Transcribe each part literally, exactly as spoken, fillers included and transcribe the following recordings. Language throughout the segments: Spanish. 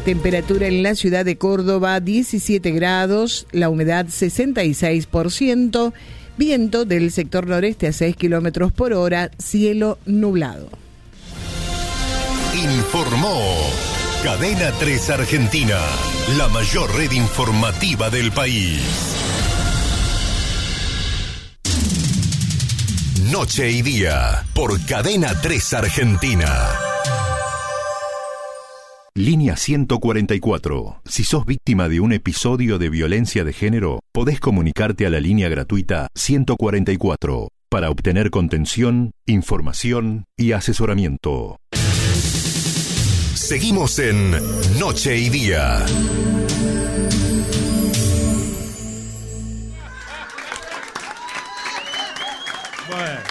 temperatura en la ciudad de Córdoba diecisiete grados, la humedad sesenta y seis por ciento, viento del sector noreste a seis kilómetros por hora, cielo nublado. Informó Cadena tres Argentina, la mayor red informativa del país. Noche y día, por Cadena tres Argentina. Línea ciento cuarenta y cuatro. Si sos víctima de un episodio de violencia de género, podés comunicarte a la línea gratuita ciento cuarenta y cuatro para obtener contención, información y asesoramiento. Seguimos en Noche y Día. Bueno.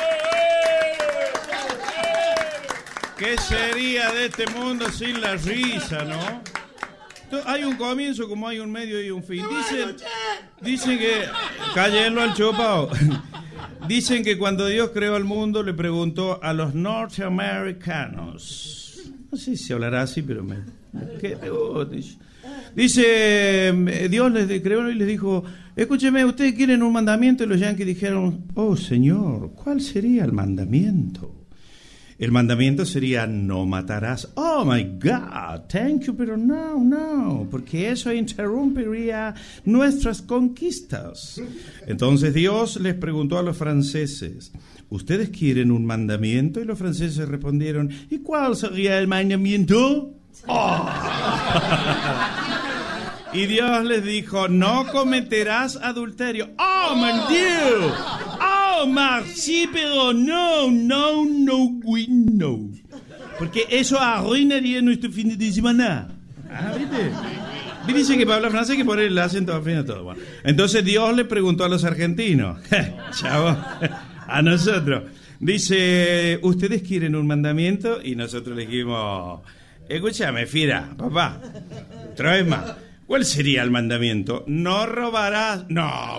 ¿Qué sería de este mundo sin la risa, no? Hay un comienzo como hay un medio y un fin. Dicen, dicen que... Cállenlo al chupao. Dicen que cuando Dios creó el mundo le preguntó a los norteamericanos. No sé si hablará así, pero me... ¿qué? Dice, Dios les creó y les dijo, escúcheme, ¿ustedes quieren un mandamiento? Y los yanquis dijeron, oh Señor, ¿cuál sería el mandamiento? El mandamiento sería, no matarás. Oh my God, thank you, pero no, no, porque eso interrumpiría nuestras conquistas. Entonces Dios les preguntó a los franceses, ¿ustedes quieren un mandamiento? Y los franceses respondieron, ¿y cuál sería el mandamiento? Oh. Y Dios les dijo, no cometerás adulterio. ¡Oh, mon Dieu! ¡Oh, merci, pero no, no, no, oui, no! Porque eso arruinaría nuestro fin de semana. Ah, ¿viste? Y dicen que para hablar francés hay que poner el acento al fin de todo. Bueno, entonces Dios le preguntó a los argentinos, chavo, a nosotros. Dice, ¿ustedes quieren un mandamiento? Y nosotros le dijimos, escúchame, Fira, papá, otra vez más. ¿Cuál sería el mandamiento? No robarás. No,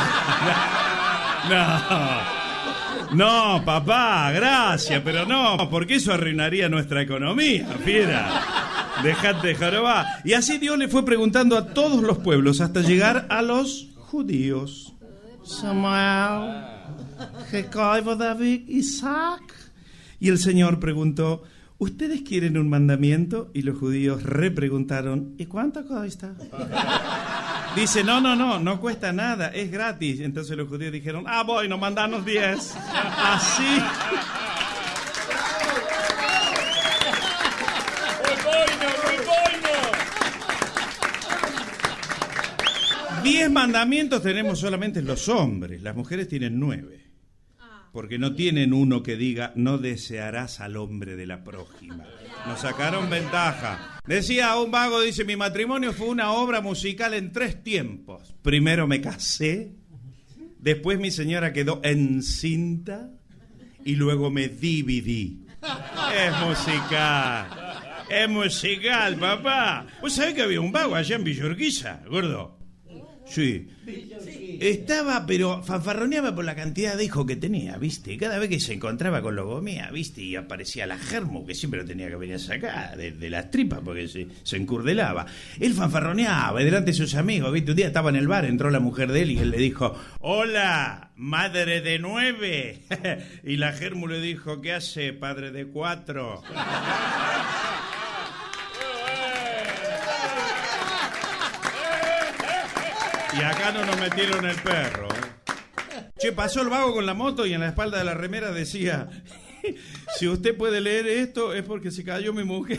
papá. No. No, papá, gracias, pero no, porque eso arruinaría nuestra economía, fiera. Dejate de jorobar. Y así Dios le fue preguntando a todos los pueblos hasta llegar a los judíos. Samuel, Jacob, David, Isaac. Y el Señor preguntó, ¿ustedes quieren un mandamiento? Y los judíos repreguntaron, ¿y cuánto cuesta? Dice, no, no, no, no cuesta nada, es gratis. Entonces los judíos dijeron, ah, bueno, mandanos diez. Así. Diez mandamientos tenemos solamente los hombres, las mujeres tienen nueve. Porque no tienen uno que diga, no desearás al hombre de la prójima. Nos sacaron ventaja. Decía un vago, dice, mi matrimonio fue una obra musical en tres tiempos. Primero me casé, después mi señora quedó encinta y luego me dividí. Es musical, es musical, papá. ¿Vos sabés que había un vago allá en Villa Urquiza, gordo? Sí. Estaba, pero fanfarroneaba por la cantidad de hijos que tenía, ¿viste? Cada vez que se encontraba con logomía, ¿viste? Y aparecía la germo, que siempre lo tenía que venir a sacar de, de las tripas porque se, se encurdelaba. Él fanfarroneaba delante de sus amigos, ¿viste? Un día estaba en el bar, entró la mujer de él y él le dijo, hola, madre de nueve. Y la germo le dijo, ¿qué hace, padre de cuatro? Y acá no nos metieron el perro. ¿eh? Che, pasó el vago con la moto y en la espalda de la remera decía, si usted puede leer esto es porque se cayó mi mujer.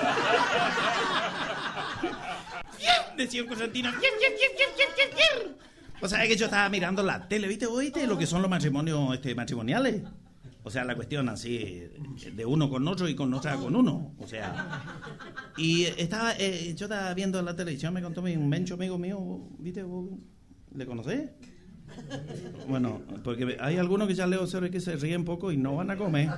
Decía un Constantino. O sea, es que yo estaba mirando la tele, ¿viste? ¿Oíste lo que son los matrimonios este, matrimoniales? O sea, la cuestión así, de uno con otro y con otra con uno. O sea, y estaba, eh, yo estaba viendo la televisión, me contó un mencho amigo mío, ¿viste? ¿Le conocés? Bueno, porque hay algunos que ya leo observe que se ríen poco y no van a comer.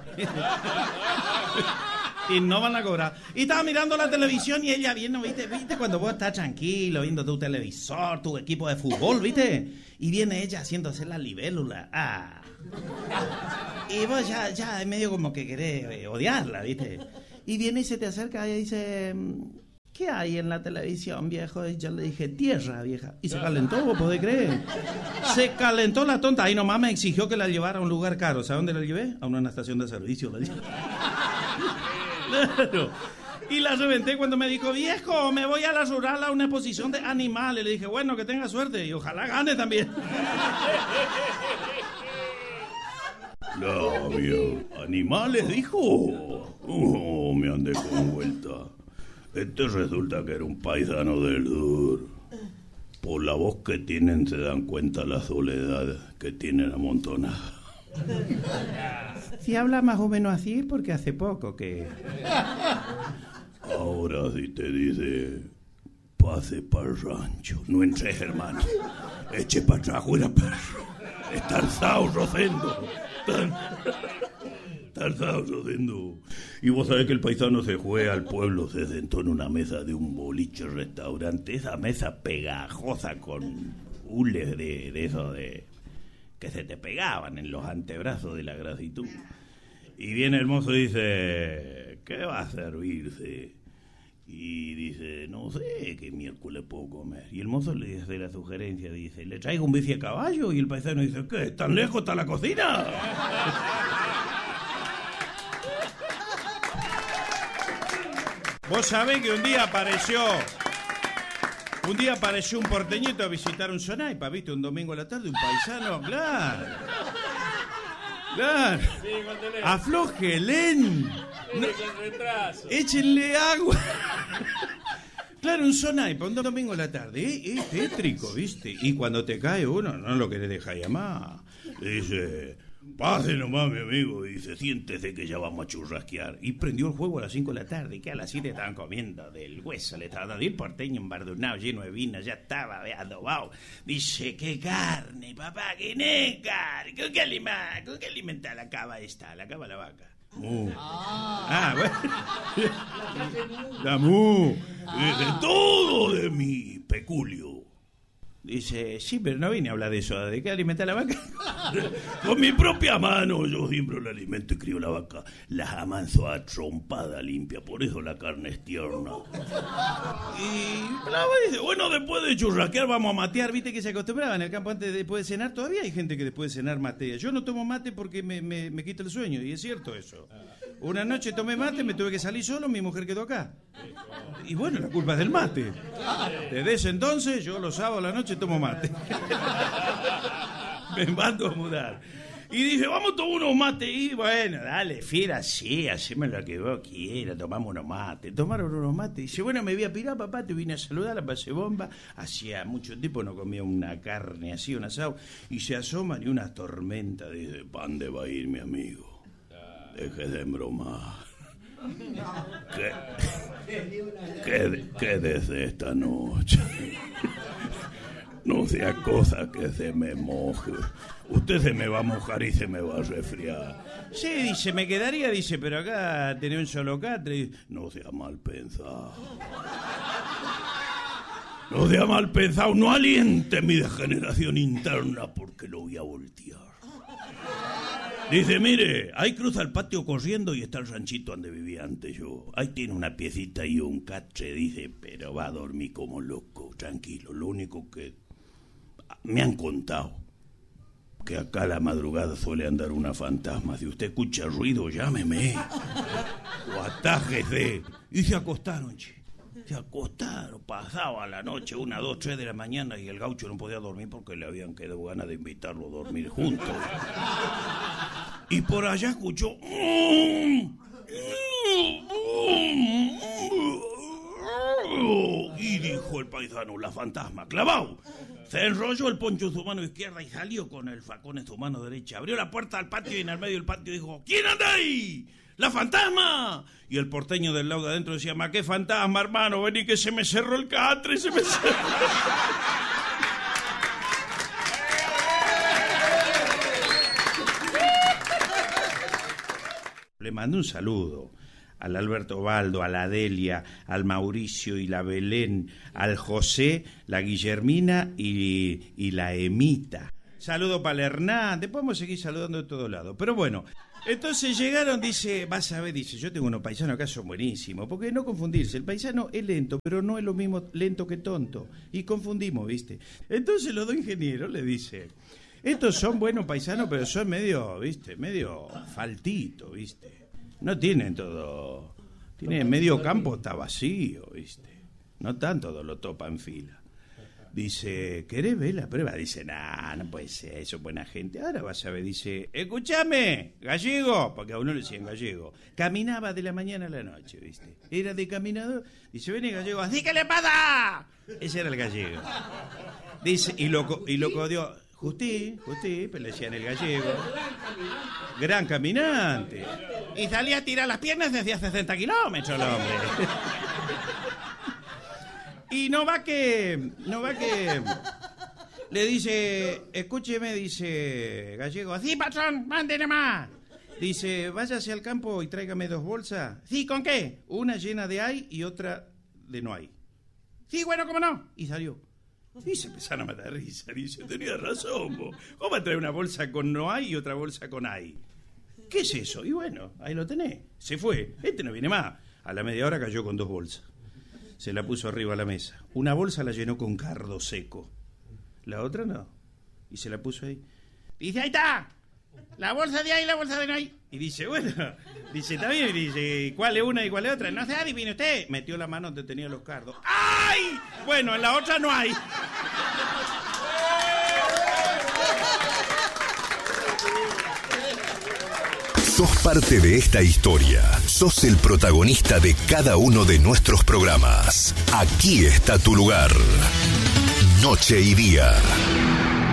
Y no van a cobrar. Y estaba mirando la televisión y ella viendo, ¿viste? ¿Viste? Cuando vos estás tranquilo, viendo tu televisor, tu equipo de fútbol, ¿viste? Y viene ella haciéndose la libélula. Ah. Y vos ya, ya es medio como que querés eh, odiarla, ¿viste? Y viene y se te acerca y dice, ¿qué hay en la televisión, viejo? Y yo le dije, tierra, vieja. Y se calentó, ¿vos podés creer? Se calentó la tonta. Ahí nomás me exigió que la llevara a un lugar caro. ¿Sabes dónde la llevé? A una estación de servicio. La llevé. Claro. Y la reventé cuando me dijo, viejo, me voy a la rural a una exposición de animales. Le dije, bueno, que tenga suerte y ojalá gane también. No, viejo. ¿Animales, dijo? Oh, me andé con vuelta. Este resulta que era un paisano del sur. Por la voz que tienen se dan cuenta la soledad que tienen amontonada. Si habla más o menos así, porque hace poco que... Ahora si te dice, pase para el rancho, no entres, hermano. Eche para atrás, fuera perro. Estarzao, Rosendo. Estarzao, Rosendo. Y vos sabés que el paisano se fue al pueblo, se sentó en una mesa de un boliche restaurante. Esa mesa pegajosa con hules de, de eso de... que se te pegaban en los antebrazos de la grasitud. Y viene el mozo y dice, ¿qué va a servirse? Y dice, no sé qué miércoles puedo comer. Y el mozo le dice la sugerencia, dice, ¿le traigo un bife a caballo? Y el paisano dice, ¿qué? ¿Tan lejos está la cocina? Vos sabés que un día apareció... Un día apareció un porteñito a visitar un Sonaipa, ¿viste? Un domingo a la tarde, un paisano, claro. Claro. Aflójelen. No, échenle agua. Claro, un Sonaipa, un domingo a la tarde. Es, es tétrico, ¿viste? Y cuando te cae uno, no lo querés dejar llamar. Dice, pase nomás, mi amigo. Dice, siéntese que ya vamos a churrasquear. Y prendió el juego a las cinco de la tarde, que a las siete estaban comiendo del hueso, le estaban dando. Y el porteño embardunado, lleno de vino, ya estaba adobado. Dice, ¿qué carne, papá? ¿Qué no carne? ¿Con qué alimenta? ¿Con qué alimenta la cava esta? La cava la vaca. Mu. Ah, bueno. La mu. Dice, todo de mi peculio. Dice, sí, pero no vine a hablar de eso. ¿De qué alimenta la vaca? Con mi propia mano yo siempre la alimento y crío la vaca. La amanso a trompada limpia, por eso la carne es tierna. Y la dice, bueno, después de churrasquear vamos a matear. Viste que se acostumbraba en el campo antes de, después de cenar. Todavía hay gente que después de cenar matea. Yo no tomo mate porque me, me, me quita el sueño, y es cierto eso. Una noche tomé mate, me tuve que salir solo, mi mujer quedó acá. Y bueno, la culpa es del mate. Desde ese entonces, yo los sábados a la noche tomo mate. Me mando a mudar. Y dice, vamos a tomar unos mates. Y bueno, dale, fiera, sí, haceme lo que vos quieras, tomamos unos mates. Tomaron unos mates. Y dice, bueno, me voy a pirar, papá, te vine a saludar, la pasé bomba. Hacía mucho tiempo no comía una carne así, un asado. Y se asoman y una tormenta. Dice, ¿pan de va a ir, mi amigo? Deje de embromar. ¿Qué, qué, qué desde esta noche? No sea cosa que se me moje. Usted se me va a mojar y se me va a resfriar. Sí, dice, me quedaría, dice, pero acá tenía un solo catre. No sea mal pensado. No sea mal pensado. No aliente mi degeneración interna porque lo voy a voltear. Dice, mire, ahí cruza el patio corriendo y está el ranchito donde vivía antes yo. Ahí tiene una piecita y un catre, dice, pero va a dormir como loco, tranquilo. Lo único que me han contado, que acá a la madrugada suele andar una fantasma. Si usted escucha ruido, llámeme. O atájese. Y se acostaron, che. Se acostaron, pasaba la noche, una, dos, tres de la mañana, y el gaucho no podía dormir porque le habían quedado ganas de invitarlo a dormir juntos. Y por allá escuchó... Y dijo el paisano, la fantasma, clavado. Se enrolló el poncho en su mano izquierda y salió con el facón en su mano derecha. Abrió la puerta al patio y en el medio del patio dijo, ¿quién anda ahí? ¡La fantasma! Y el porteño del lado de adentro decía, ma, qué fantasma, hermano, vení que se me cerró el catre, se me cerró. Le mando un saludo al Alberto Baldo, a la Delia, al Mauricio y la Belén, al José, la Guillermina y, y la Emita. Saludo para el Hernán, podemos seguir saludando de todos lados. Pero bueno, Entonces llegaron, dice, vas a ver, dice, yo tengo unos paisanos acá, son buenísimos, porque no confundirse, el paisano es lento, pero no es lo mismo lento que tonto, y confundimos, ¿viste? Entonces los dos ingenieros le dicen, estos son buenos paisanos, pero son medio, ¿viste? Medio faltito, ¿viste? No tienen todo, tienen medio campo, está vacío, ¿viste? No están todos los topa en fila. Dice, ¿querés ver la prueba? Dice, nah, no puede ser, eso es buena gente. Ahora vas a ver, dice, escúchame, gallego, porque a uno le decían gallego. Caminaba de la mañana a la noche, ¿viste? Era de caminador. Dice, ven el gallego, así que le pasa. Ese era el gallego. Dice, y lo, y lo codió, Justí, Justí, pero le decían el gallego. Gran caminante. Y salía a tirar las piernas desde hace sesenta kilómetros el hombre. Y no va que, no va que, le dice, escúcheme, dice gallego, sí, patrón, mándeme más. Dice, váyase al campo y tráigame dos bolsas. Sí, ¿con qué? Una llena de hay y otra de no hay. Sí, bueno, ¿cómo no? Y salió. Y se empezaron a matar risa. Dice, tenía razón, vos. ¿Cómo va a traer una bolsa con no hay y otra bolsa con hay? ¿Qué es eso? Y bueno, ahí lo tenés. Se fue. Este no viene más. A la media hora cayó con dos bolsas. Se la puso arriba a la mesa. Una bolsa la llenó con cardo seco. La otra no. Y se la puso ahí. Dice, ahí está. La bolsa de ahí y la bolsa de no hay. Y dice, bueno, dice, está bien. Y dice, ¿cuál es una y cuál es otra? No sé, adivine usted. Metió la mano donde tenía los cardos. ¡Ay! Bueno, en la otra no hay. Sos parte de esta historia. Sos el protagonista de cada uno de nuestros programas. Aquí está tu lugar. Noche y día.